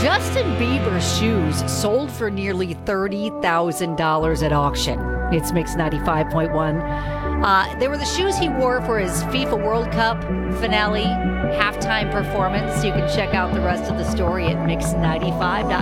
Justin Bieber's shoes sold for nearly $30,000 at auction. It's Mix 95.1. They were the shoes he wore for his FIFA World Cup finale halftime performance. You can check out the rest of the story at mix95.com.